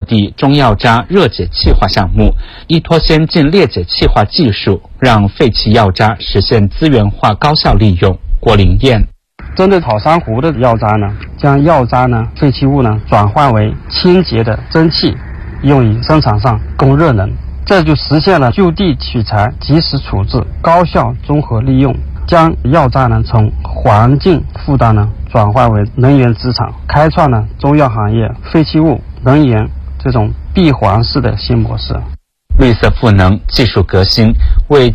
地中药渣热解气化项目，依托先进裂解气化技术，让废弃药渣实现资源化高效利用。郭林燕。 针对草珊瑚的药渣呢，将药渣呢废弃物呢转化为清洁的蒸汽，用于生产上供热能，这就实现了就地取材、及时处置、高效综合利用，将药渣呢从环境负担呢转化为能源资产，开创了中药行业废弃物能源这种闭环式的新模式。 绿色赋能、技术革新、